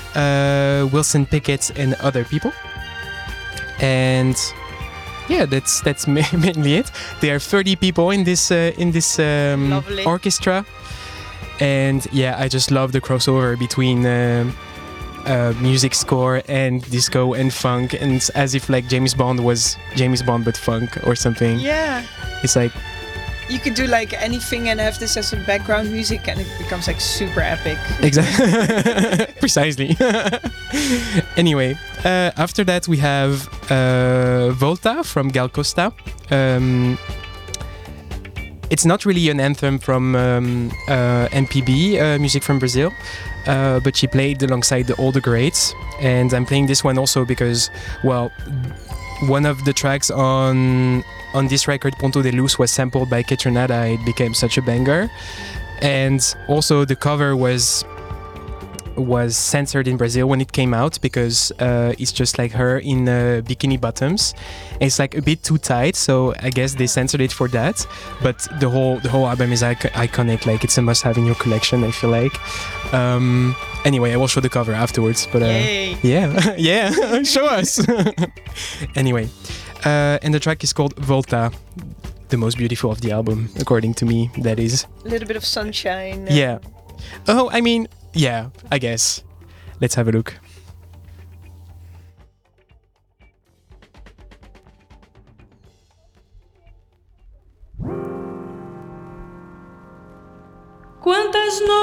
Wilson Pickett, and other people. And yeah, that's mainly it. There are 30 people in this orchestra, and yeah, I just love the crossover between music score and disco and funk, and it's as if like James Bond was James Bond but funk or something. Yeah. It's like you could do like anything and have this as a background music and it becomes like super epic. Exactly. Precisely. Anyway, after that we have Volta from Gal Costa. It's not really an anthem from MPB, music from Brazil, but she played alongside all the greats. And I'm playing this one also because, well, one of the tracks on this record, Ponto de Luz, was sampled by Kitchenada. It became such a banger. And also the cover was censored in Brazil when it came out because it's just like her in bikini bottoms. It's like a bit too tight, so I guess they censored it for that. But the whole album is iconic. Like it's a must-have in your collection, I feel like. Anyway, I will show the cover afterwards. But yeah, yeah, show us. Anyway, and the track is called Volta, the most beautiful of the album, according to me. That is A little bit of sunshine. Yeah. Oh, I mean, yeah, I guess. Let's have a look. Quantas